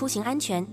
出行安全。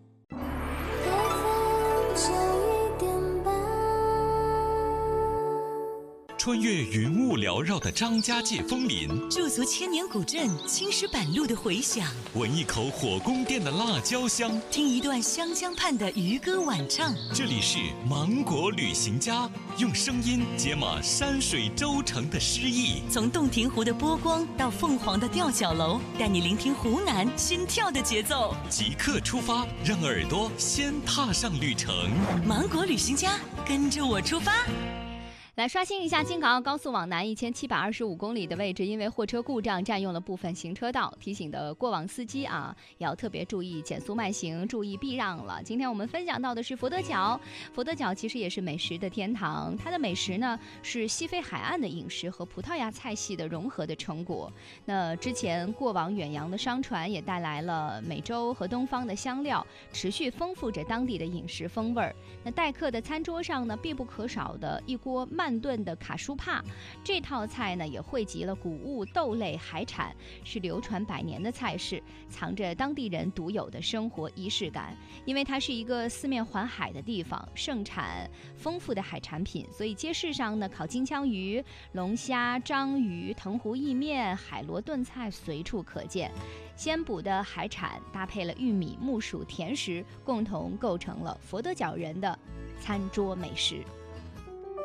穿越云雾缭绕的张家界枫林， 驻足千年古镇青石板路的回响， 闻一口火宫殿的辣椒香， 听一段湘江畔的渔歌晚唱。 这里是芒果旅行家，用声音解码山水州城的诗意。 从洞庭湖的波光到凤凰的吊脚楼，带你聆听湖南心跳的节奏。 即刻出发，让耳朵先踏上旅程。 芒果旅行家，跟着我出发。 来刷新一下京港澳高速往南1725公里的位置，因为货车故障占用了部分行车道，提醒的过往司机啊，也要特别注意减速慢行，注意避让了。今天我们分享到的是佛得角，佛得角其实也是美食的天堂，它的美食呢是西非海岸的饮食和葡萄牙菜系的融合的成果。那之前过往远洋的商船也带来了美洲和东方的香料，持续丰富着当地的饮食风味儿。那待客的餐桌上呢，必不可少的一锅慢炖的卡舒帕，这套菜呢也汇集了谷物、豆类、海产，是流传百年的菜式，藏着当地人独有的生活仪式感。因为它是一个四面环海的地方，盛产丰富的海产品，所以街市上呢，烤金枪鱼、龙虾、章鱼、藤壶意面、海螺炖菜随处可见。鲜捕的海产搭配了玉米、木薯、甜食，共同构成了佛得角人的餐桌美食。